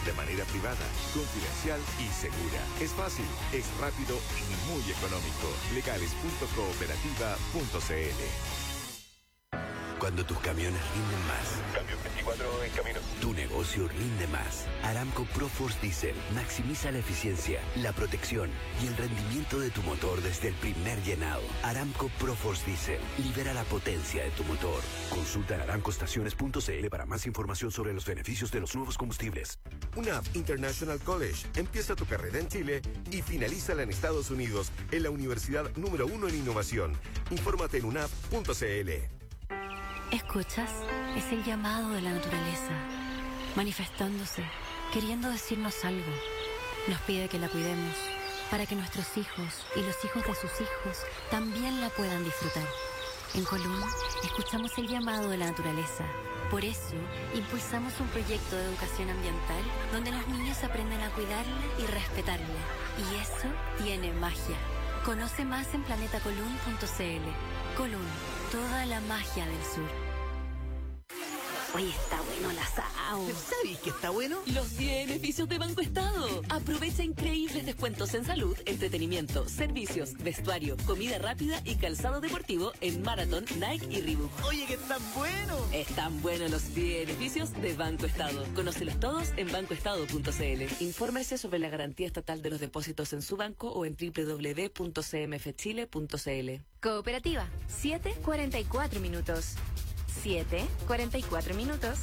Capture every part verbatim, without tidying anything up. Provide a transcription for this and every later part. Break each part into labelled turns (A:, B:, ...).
A: de manera privada, confidencial y segura. Es fácil, es rápido y muy económico. legales punto cooperativa punto c l.
B: Cuando tus camiones rinden más.
A: Cambio veinticuatro en camino.
B: Tu negocio rinde más. Aramco ProForce Diesel maximiza la eficiencia, la protección y el rendimiento de tu motor desde el primer llenado. Aramco ProForce Diesel libera la potencia de tu motor. Consulta en aramco estaciones punto c l para más información sobre los beneficios de los nuevos combustibles.
C: U N A P International College. Empieza tu carrera en Chile y finalízala en Estados Unidos en la universidad número uno en innovación. Infórmate en u n a p punto c l.
D: ¿Escuchas? Es el llamado de la naturaleza, manifestándose, queriendo decirnos algo. Nos pide que la cuidemos, para que nuestros hijos y los hijos de sus hijos también la puedan disfrutar. En Colún, escuchamos el llamado de la naturaleza. Por eso, impulsamos un proyecto de educación ambiental donde los niños aprenden a cuidarla y respetarla. Y eso tiene magia. Conoce más en planeta colún punto c l. Colún, toda la magia del sur.
E: Oye, está bueno el asado.
F: ¿Sabéis que está bueno?
E: Los beneficios de Banco Estado. Aprovecha increíbles descuentos en salud, entretenimiento, servicios, vestuario, comida rápida y calzado deportivo en Marathon, Nike y Reebok.
F: Oye, que están buenos.
E: Están buenos los beneficios de Banco Estado. Conócelos todos en banco estado punto c l. Infórmese sobre la garantía estatal de los depósitos en su banco o en doble u doble u doble u punto c m f chile punto c l.
G: Cooperativa, siete cuarenta y cuatro minutos. siete cuarenta y cuatro minutos.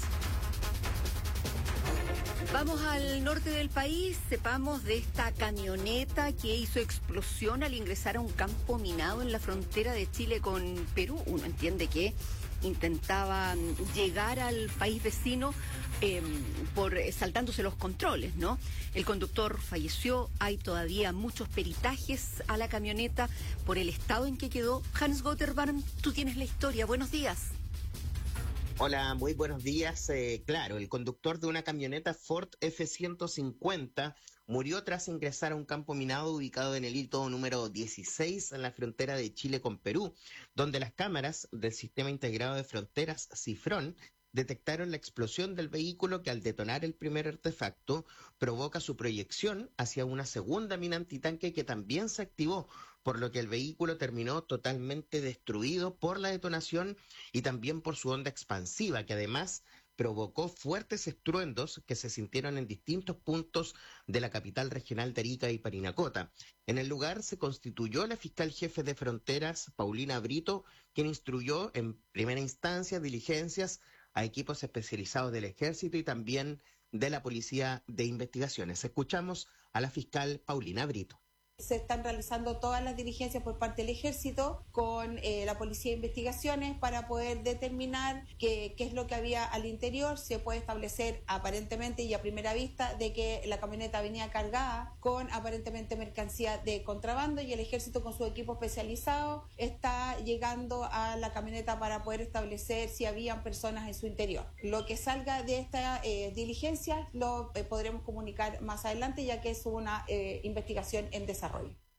H: Vamos al norte del país, sepamos de esta camioneta que hizo explosión al ingresar a un campo minado en la frontera de Chile con Perú. Uno entiende que intentaba llegar al país vecino eh, por saltándose los controles, ¿no? El conductor falleció, hay todavía muchos peritajes a la camioneta por el estado en que quedó. Hans Gotterbarn, tú tienes la historia, buenos días.
I: Hola, muy buenos días. Eh, claro, el conductor de una camioneta Ford F ciento cincuenta murió tras ingresar a un campo minado ubicado en el hito número dieciséis en la frontera de Chile con Perú, donde las cámaras del Sistema Integrado de Fronteras, CIFRON, detectaron la explosión del vehículo que al detonar el primer artefacto provoca su proyección hacia una segunda mina antitanque que también se activó, por lo que el vehículo terminó totalmente destruido por la detonación y también por su onda expansiva, que además provocó fuertes estruendos que se sintieron en distintos puntos de la capital regional de Arica y Parinacota. En el lugar se constituyó la fiscal jefe de fronteras, Paulina Brito, quien instruyó en primera instancia diligencias a equipos especializados del Ejército y también de la Policía de Investigaciones. Escuchamos a la fiscal Paulina Brito.
J: Se están realizando todas las diligencias por parte del Ejército con eh, la Policía de Investigaciones para poder determinar qué, qué es lo que había al interior. Se puede establecer aparentemente y a primera vista de que la camioneta venía cargada con aparentemente mercancía de contrabando y el Ejército con su equipo especializado está llegando a la camioneta para poder establecer si habían personas en su interior. Lo que salga de esta eh, diligencia lo eh, podremos comunicar más adelante, ya que es una eh, investigación en desarrollo.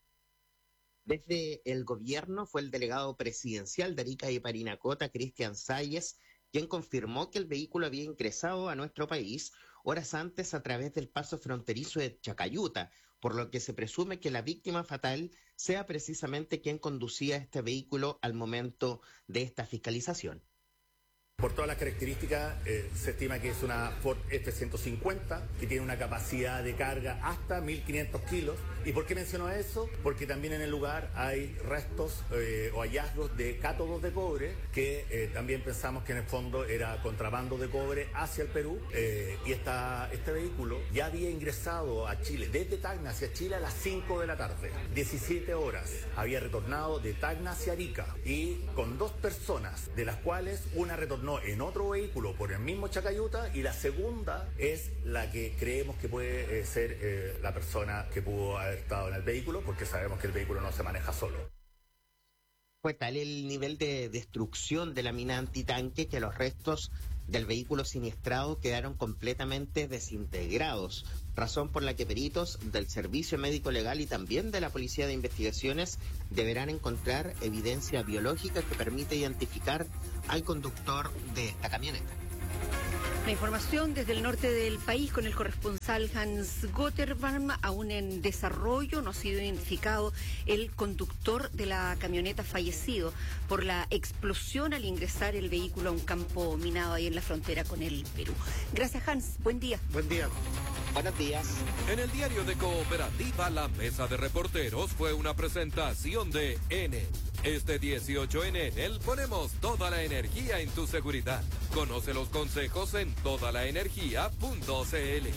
I: Desde el gobierno fue el delegado presidencial de Arica y Parinacota, Cristian Salles, quien confirmó que el vehículo había ingresado a nuestro país horas antes a través del paso fronterizo de Chacayuta, por lo que se presume que la víctima fatal sea precisamente quien conducía este vehículo al momento de esta fiscalización.
K: Por todas las características, eh, se estima que es una Ford F ciento cincuenta, que tiene una capacidad de carga hasta mil quinientos kilos. ¿Y por qué menciono eso? Porque también en el lugar hay restos eh, o hallazgos de cátodos de cobre, que eh, también pensamos que en el fondo era contrabando de cobre hacia el Perú. Eh, y esta, este vehículo ya había ingresado a Chile, desde Tacna hacia Chile a las cinco de la tarde. diecisiete horas había retornado de Tacna hacia Arica y con dos personas, de las cuales una retornó en otro vehículo por el mismo Chacayuta y la segunda es la que creemos que puede eh, ser eh, la persona que pudo haber estado en el vehículo, porque sabemos que el vehículo no se maneja solo.
I: Fue tal el nivel de destrucción de la mina antitanque que los restos del vehículo siniestrado quedaron completamente desintegrados, razón por la que peritos del Servicio Médico Legal y también de la Policía de Investigaciones deberán encontrar evidencia biológica que permite identificar al conductor de esta camioneta.
H: La información desde el norte del país con el corresponsal Hans Gotterbaum, aún en desarrollo. No ha sido identificado el conductor de la camioneta fallecido por la explosión al ingresar el vehículo a un campo minado ahí en la frontera con el Perú. Gracias, Hans. Buen día.
L: Buen día.
I: Buenos días.
M: En el diario de Cooperativa, la mesa de reporteros fue una presentación de Enel. Este dieciocho en Enel ponemos toda la energía en tu seguridad. Conoce los consejos en toda la energía punto c l.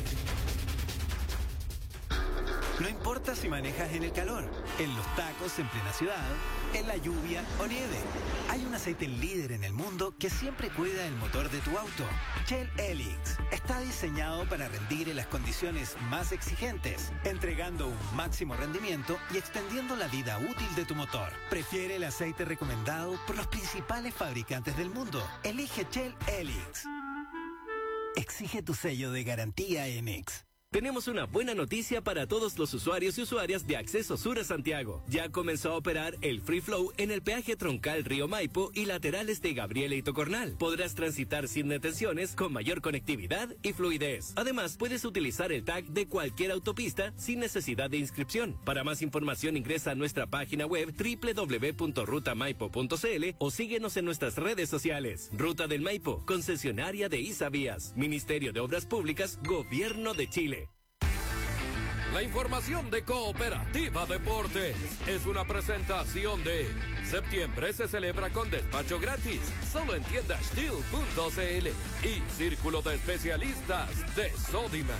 N: No importa si manejas en el calor, en los tacos en plena ciudad, en la lluvia o nieve. Hay un aceite líder en el mundo que siempre cuida el motor de tu auto. Shell Helix está diseñado para rendir en las condiciones más exigentes, entregando un máximo rendimiento y extendiendo la vida útil de tu motor. Prefiere el aceite recomendado por los principales fabricantes del mundo. Elige Shell Helix. Exige tu sello de garantía Enix.
O: Tenemos una buena noticia para todos los usuarios y usuarias de Acceso Sur a Santiago. Ya comenzó a operar el Free Flow en el peaje troncal Río Maipo y laterales de Gabriela y Tocornal. Podrás transitar sin detenciones con mayor conectividad y fluidez. Además, puedes utilizar el tag de cualquier autopista sin necesidad de inscripción. Para más información ingresa a nuestra página web doble u doble u doble u punto ruta maipo punto c l o síguenos en nuestras redes sociales. Ruta del Maipo, concesionaria de Isavías, Ministerio de Obras Públicas, Gobierno de Chile.
M: La información de Cooperativa Deportes es una presentación de septiembre se celebra con despacho gratis, solo en tienda steel punto c l y Círculo de Especialistas de Sodimac.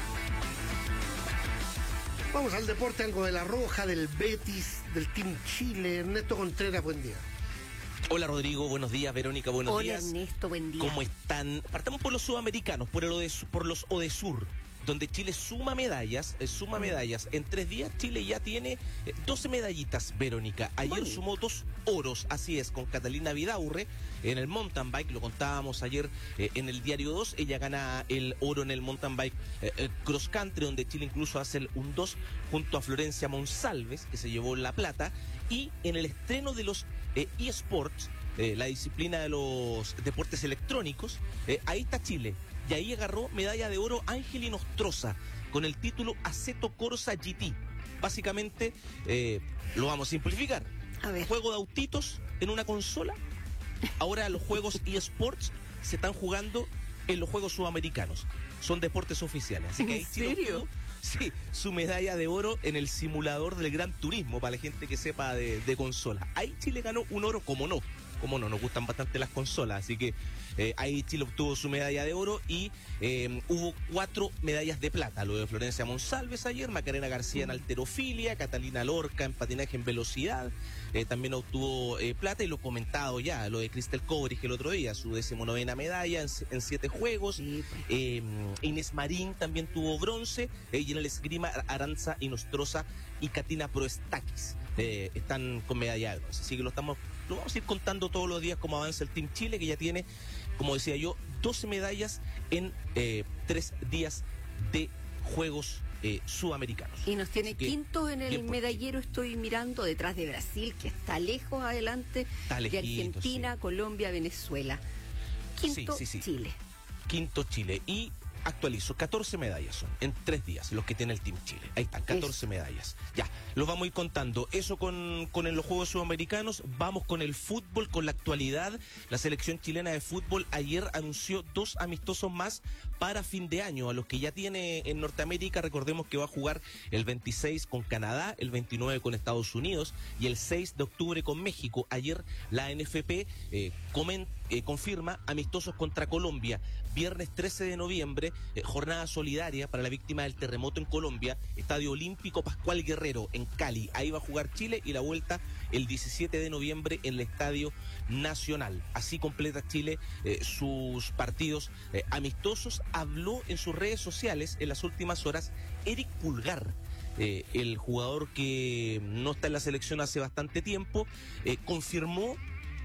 L: Vamos al deporte, algo de La Roja, del Betis, del Team Chile. Ernesto Contreras, buen día.
P: Hola Rodrigo, buenos días. Verónica, buenos
H: Hola,
P: días.
H: Hola Ernesto, buen día.
P: ¿Cómo están? Partamos por los sudamericanos, por, el Odes, por los Odesur, donde Chile suma medallas, eh, suma medallas. En tres días Chile ya tiene eh, doce medallitas, Verónica. Ayer bueno. sumó dos oros, así es, con Catalina Vidaurre en el mountain bike, lo contábamos ayer eh, en el Diario dos. Ella gana el oro en el mountain bike eh, eh, cross country, donde Chile incluso hace el un dos junto a Florencia Monsalves, que se llevó la plata. Y en el estreno de los eh, eSports, eh, la disciplina de los deportes electrónicos, eh, ahí está Chile. Y ahí agarró medalla de oro Ángel Nostroza con el título Assetto Corsa G T. Básicamente, eh, lo vamos a simplificar.
H: A ver.
P: Juego de autitos en una consola. Ahora los juegos eSports se están jugando en los Juegos Sudamericanos. Son deportes oficiales. Así que ahí
H: ¿En serio?
P: Sí, su medalla de oro en el simulador del Gran Turismo, para la gente que sepa de, de consola. Ahí Chile ganó un oro, como no. Como no, nos gustan bastante las consolas, así que eh, ahí Chile obtuvo su medalla de oro y eh, hubo cuatro medallas de plata. Lo de Florencia Monsalves ayer, Macarena García en halterofilia, Catalina Lorca en patinaje en velocidad, eh, también obtuvo eh, plata, y lo comentado ya, lo de Cristel Cobrich el otro día, su decimonovena medalla en, en siete juegos. Sí. Eh, Inés Marín también tuvo bronce, eh, y en el esgrima Aranza Inostroza y Katina Proestakis eh, están con medalla de bronce. Así que lo estamos... Lo vamos a ir contando todos los días cómo avanza el Team Chile, que ya tiene, como decía yo, doce medallas en eh, tres días de Juegos eh, Sudamericanos.
H: Y nos tiene quinto en el medallero, estoy mirando, detrás de Brasil, que está lejos adelante, está lejito, de Argentina, sí. Colombia, Venezuela. Quinto, sí, sí, sí. Chile.
P: Quinto Chile. Y actualizo, catorce medallas son en tres días los que tiene el Team Chile. Ahí están, catorce Eso. medallas. Ya, los vamos a ir contando. Eso con, con en los Juegos Sudamericanos. Vamos con el fútbol, con la actualidad. La selección chilena de fútbol ayer anunció dos amistosos más para fin de año. A los que ya tiene en Norteamérica, recordemos que va a jugar el veintiséis con Canadá, el veintinueve con Estados Unidos y el seis de octubre con México. Ayer la N F P eh, comenta Eh, confirma amistosos contra Colombia, viernes trece de noviembre, eh, jornada solidaria para la víctima del terremoto en Colombia, Estadio Olímpico Pascual Guerrero en Cali, ahí va a jugar Chile, y la vuelta el diecisiete de noviembre en el Estadio Nacional. Así completa Chile eh, sus partidos eh, amistosos. Habló en sus redes sociales en las últimas horas Eric Pulgar, eh, el jugador que no está en la selección hace bastante tiempo, eh, confirmó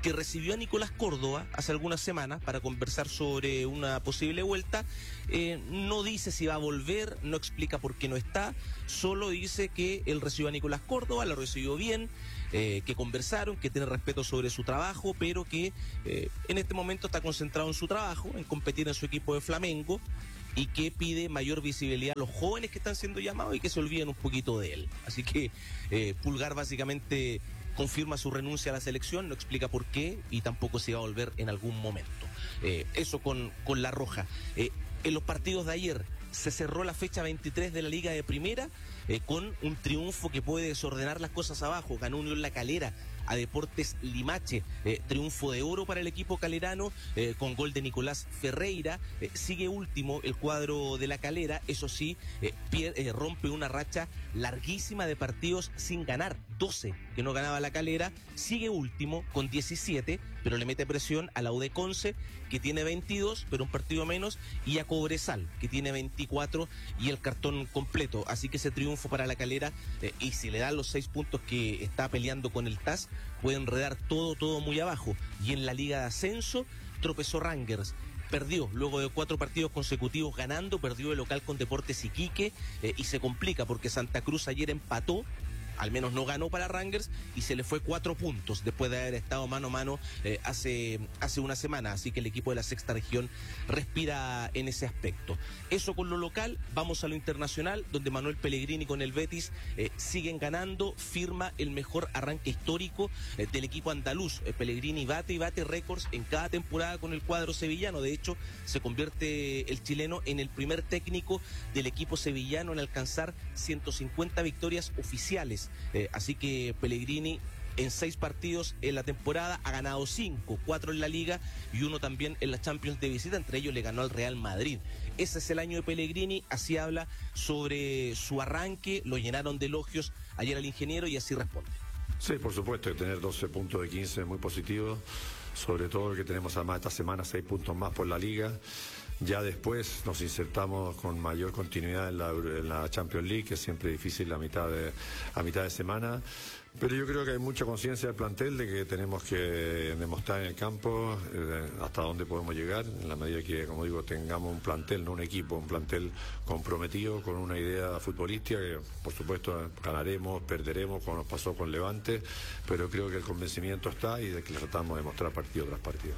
P: que recibió a Nicolás Córdoba hace algunas semanas para conversar sobre una posible vuelta. Eh, no dice si va a volver, no explica por qué no está, solo dice que él recibió a Nicolás Córdoba, lo recibió bien, eh, que conversaron, que tiene respeto sobre su trabajo, pero que eh, en este momento está concentrado en su trabajo, en competir en su equipo de Flamengo, y que pide mayor visibilidad a los jóvenes que están siendo llamados y que se olviden un poquito de él. Así que eh, Pulgar básicamente confirma su renuncia a la selección, no explica por qué y tampoco si va a volver en algún momento. Eh, eso con, con La Roja. Eh, en los partidos de ayer se cerró la fecha veintitrés de la Liga de Primera eh, con un triunfo que puede desordenar las cosas abajo. Ganó Unión La Calera a Deportes Limache, eh, triunfo de oro para el equipo calerano, eh, con gol de Nicolás Ferreira. Eh, sigue último el cuadro de La Calera, eso sí, eh, pier- eh, rompe una racha larguísima de partidos sin ganar, doce que no ganaba La Calera, sigue último con diecisiete, pero le mete presión a la U de Conce, que tiene veintidós, pero un partido menos, y a Cobresal, que tiene veinticuatro y el cartón completo. Así que ese triunfo para La Calera, eh, y si le dan los seis puntos que está peleando con el T A S, puede enredar todo, todo muy abajo. Y en la Liga de Ascenso tropezó Rangers. Perdió luego de cuatro partidos consecutivos ganando, perdió el local con Deportes Iquique, eh, y se complica porque Santa Cruz ayer empató, al menos no ganó para Rangers, y se le fue cuatro puntos después de haber estado mano a mano eh, hace, hace una semana. Así que el equipo de la sexta región respira en ese aspecto. Eso con lo local. Vamos a lo internacional, donde Manuel Pellegrini con el Betis eh, siguen ganando, firma el mejor arranque histórico eh, del equipo andaluz. Eh, Pellegrini bate y bate récords en cada temporada con el cuadro sevillano. De hecho, se convierte el chileno en el primer técnico del equipo sevillano en alcanzar ciento cincuenta victorias oficiales. Eh, así que Pellegrini en seis partidos en la temporada ha ganado cinco, cuatro en la Liga y uno también en la Champions de visita, entre ellos le ganó al Real Madrid. Ese es el año de Pellegrini, así habla sobre su arranque, lo llenaron de elogios ayer al ingeniero y así responde.
Q: Sí, por supuesto, que tener doce puntos de quince es muy positivo, sobre todo que tenemos además esta semana seis puntos más por la Liga. Ya después nos insertamos con mayor continuidad en la, en la Champions League, que es siempre difícil a mitad de, a mitad de semana. Pero yo creo que hay mucha conciencia del plantel de que tenemos que demostrar en el campo eh, hasta dónde podemos llegar, en la medida que, como digo, tengamos un plantel, no un equipo, un plantel comprometido con una idea futbolística que, por supuesto, ganaremos, perderemos, como nos pasó con Levante, pero creo que el convencimiento está y de que le tratamos de mostrar partido tras partido.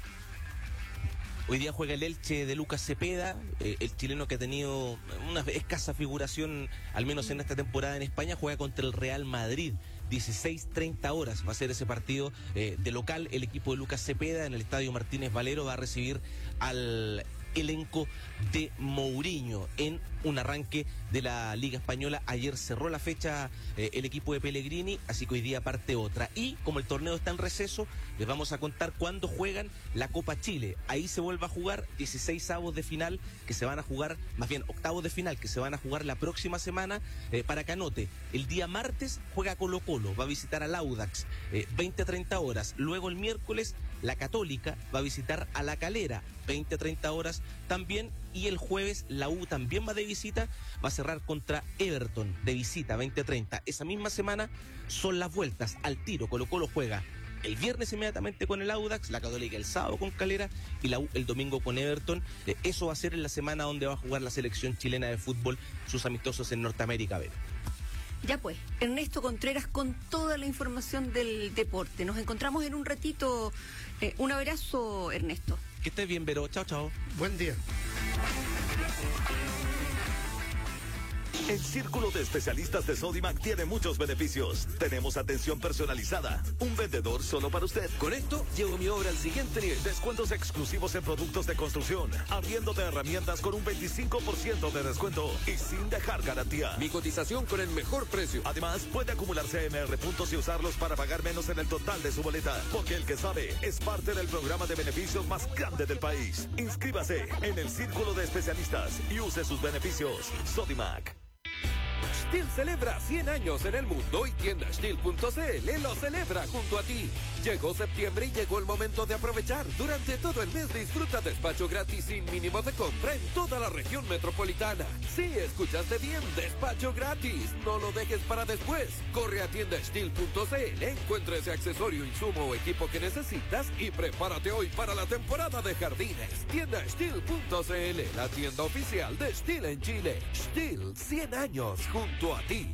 P: Hoy día juega el Elche de Lucas Cepeda, eh, el chileno que ha tenido una escasa figuración, al menos en esta temporada en España, juega contra el Real Madrid. dieciséis treinta horas va a ser ese partido eh, de local. El equipo de Lucas Cepeda en el Estadio Martínez Valero va a recibir al elenco de Mourinho en un arranque de la Liga Española. Ayer cerró la fecha eh, el equipo de Pellegrini, así que hoy día parte otra. Y como el torneo está en receso, les vamos a contar cuándo juegan la Copa Chile. Ahí se vuelve a jugar dieciséis avos de final que se van a jugar, más bien octavos de final que se van a jugar la próxima semana. Eh, para que anote, el día martes juega Colo Colo, va a visitar al Audax, eh, veinte a treinta horas. Luego el miércoles la Católica va a visitar a La Calera, veinte a treinta horas también. Y el jueves la U también va de visita, va a cerrar contra Everton de visita, veinte a treinta. Esa misma semana son las vueltas al tiro. Colo Colo juega el viernes inmediatamente con el Audax, la Católica el sábado con Calera y la U el domingo con Everton. Eh, eso va a ser en la semana donde va a jugar la selección chilena de fútbol sus amistosos en Norteamérica. A ver.
H: Ya pues, Ernesto Contreras con toda la información del deporte. Nos encontramos en un ratito. Eh, un abrazo, Ernesto.
P: Que estés bien, Vero. Chao, chao.
L: Buen día.
A: El Círculo de Especialistas de Sodimac tiene muchos beneficios. Tenemos atención personalizada, un vendedor solo para usted.
M: Con esto llevo mi obra al siguiente nivel.
A: Descuentos exclusivos en productos de construcción, arriendo de herramientas con un veinticinco por ciento de descuento y sin dejar garantía.
M: Mi cotización con el mejor precio.
A: Además, puede acumular C M R puntos y usarlos para pagar menos en el total de su boleta. Porque el que sabe es parte del programa de beneficios más grande del país. Inscríbase en el Círculo de Especialistas y use sus beneficios. Sodimac.
M: Stihl celebra cien años en el mundo y tienda stihl punto c l lo celebra junto a ti. Llegó septiembre y llegó el momento de aprovechar. Durante todo el mes disfruta despacho gratis sin mínimo de compra en toda la región metropolitana. Sí, escuchaste bien, despacho gratis. No lo dejes para después. Corre a tienda stihl punto c l, encuentra ese accesorio, insumo o equipo que necesitas y prepárate hoy para la temporada de jardines. Tienda stihl punto c l, la tienda oficial de Stihl en Chile. Stihl, cien años junto a ti.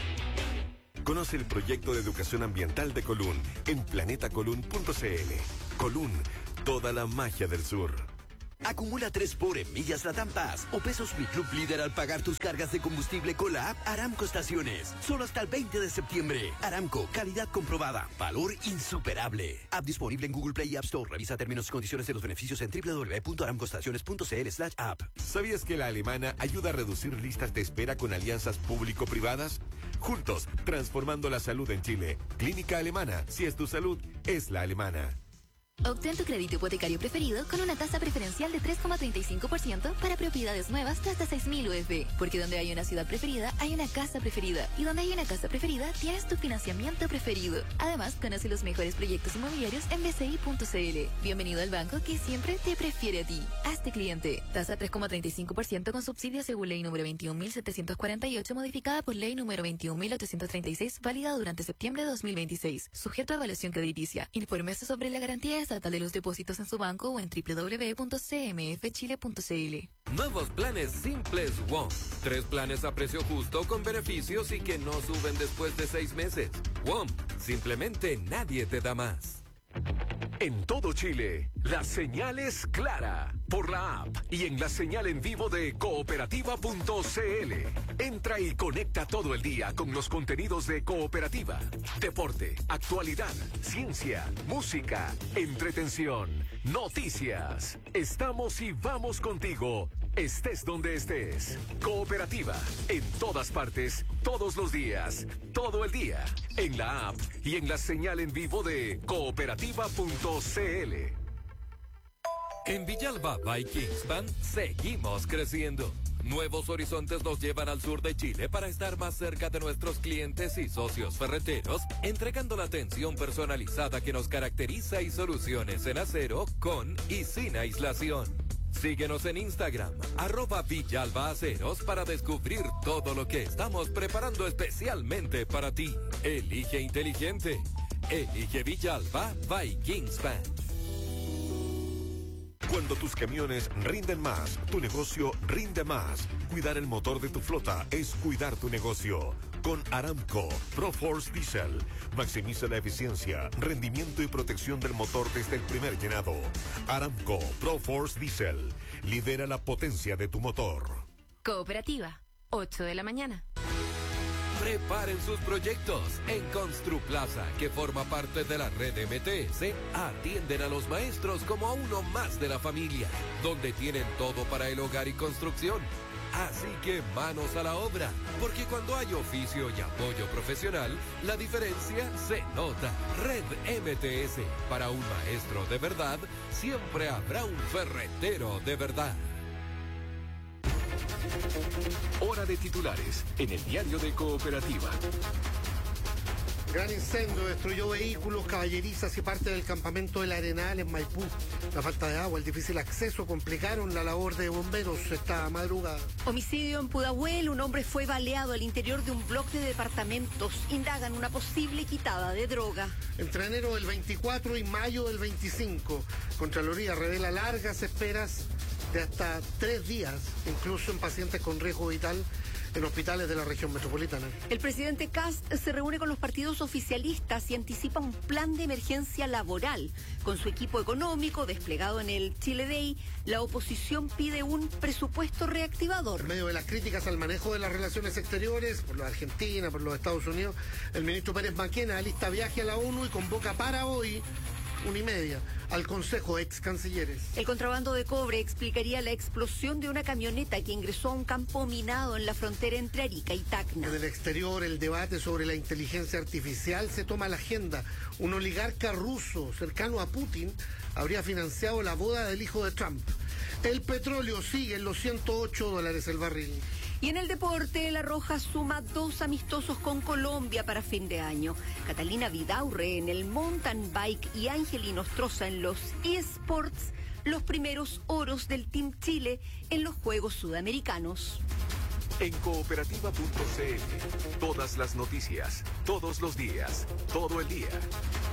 C: Conoce el proyecto de educación ambiental de Colún en planeta colún punto c l. Colún, toda la magia del sur.
B: Acumula tres por en millas Latam Pass o pesos Mi Club Líder al pagar tus cargas de combustible con la app Aramco Estaciones. Solo hasta el veinte de septiembre. Aramco, calidad comprobada, valor insuperable. App disponible en Google Play y App Store. Revisa términos y condiciones de los beneficios en doble u doble u doble u punto aramco estaciones punto c l slash app.
C: ¿Sabías que la alemana ayuda a reducir listas de espera con alianzas público-privadas? Juntos, transformando la salud en Chile. Clínica Alemana. Si es tu salud, es la alemana.
G: Obtén tu crédito hipotecario preferido con una tasa preferencial de tres coma treinta y cinco por ciento para propiedades nuevas de hasta seis mil U F. Porque donde hay una ciudad preferida, hay una casa preferida. Y donde hay una casa preferida, tienes tu financiamiento preferido. Además, conoce los mejores proyectos inmobiliarios en b c i punto c l. Bienvenido al banco que siempre te prefiere a ti. Hazte cliente. Tasa tres coma treinta y cinco por ciento con subsidio según ley número veintiún mil setecientos cuarenta y ocho, modificada por ley número veintiún mil ochocientos treinta y seis, válida durante septiembre de dos mil veintiséis. Sujeto a evaluación crediticia. Infórmese sobre la garantía estatal de los depósitos en su banco o en doble u doble u doble u punto c m f chile punto c l.
M: Nuevos planes simples WOM. Tres planes a precio justo con beneficios y que no suben después de seis meses. WOM. Simplemente nadie te da más.
R: En todo Chile, la señal es clara por la app y en la señal en vivo de cooperativa punto c l. Entra y conecta todo el día con los contenidos de Cooperativa. Deporte, actualidad, ciencia, música, entretención, noticias. Estamos y vamos contigo, estés donde estés. Cooperativa, en todas partes, todos los días, todo el día. En la app y en la señal en vivo de cooperativa punto c l.
M: En Villalba by Kingspan seguimos creciendo. Nuevos horizontes nos llevan al sur de Chile para estar más cerca de nuestros clientes y socios ferreteros, entregando la atención personalizada que nos caracteriza y soluciones en acero con y sin aislación. Síguenos en Instagram, arroba Villalba Aceros, para descubrir todo lo que estamos preparando especialmente para ti. Elige inteligente. Elige Villalba by Kingspan.
C: Cuando tus camiones rinden más, tu negocio rinde más. Cuidar el motor de tu flota es cuidar tu negocio. Con Aramco ProForce Diesel, maximiza la eficiencia, rendimiento y protección del motor desde el primer llenado. Aramco ProForce Diesel, lidera la potencia de tu motor.
G: Cooperativa, ocho de la mañana.
M: Preparen sus proyectos. En Construplaza, que forma parte de la red M T S, atienden a los maestros como a uno más de la familia, donde tienen todo para el hogar y construcción. Así que manos a la obra, porque cuando hay oficio y apoyo profesional, la diferencia se nota. Red M T S, para un maestro de verdad, siempre habrá un ferretero de verdad.
R: Hora de titulares en el diario de Cooperativa.
L: Gran incendio destruyó vehículos, caballerizas y parte del campamento del Arenal en Maipú. La falta de agua, el difícil acceso complicaron la labor de bomberos esta madrugada.
H: Homicidio en Pudahuel, un hombre fue baleado al interior de un bloque de departamentos. Indagan una posible quitada de droga.
L: Entre enero del veinticuatro y mayo del veinticinco, Contraloría revela largas esperas de hasta tres días, incluso en pacientes con riesgo vital en hospitales de la región metropolitana.
H: El presidente Kast se reúne con los partidos oficialistas y anticipa un plan de emergencia laboral. Con su equipo económico desplegado en el Chile Day, la oposición pide un presupuesto reactivador.
L: En medio de las críticas al manejo de las relaciones exteriores por la Argentina, por los Estados Unidos, el ministro Pérez Maquena alista viaje a la ONU y convoca para hoy una y media al Consejo de Ex Cancilleres.
H: El contrabando de cobre explicaría la explosión de una camioneta que ingresó a un campo minado en la frontera entre Arica y Tacna.
L: En el exterior, el debate sobre la inteligencia artificial se toma a la agenda. Un oligarca ruso cercano a Putin habría financiado la boda del hijo de Trump. El petróleo sigue en los ciento ocho dólares el barril.
H: Y en el deporte, La Roja suma dos amistosos con Colombia para fin de año. Catalina Vidaurre en el mountain bike y Angelino Ostroza en los eSports, los primeros oros del Team Chile en los Juegos Sudamericanos.
R: En cooperativa punto c l, todas las noticias, todos los días, todo el día.